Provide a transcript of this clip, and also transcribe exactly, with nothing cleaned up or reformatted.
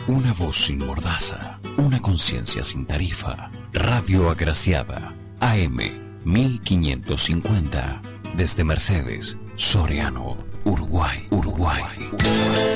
Una voz sin mordaza, una conciencia sin tarifa. Radio Agraciada, A M mil quinientos cincuenta, desde Mercedes, Soriano, Uruguay, Uruguay.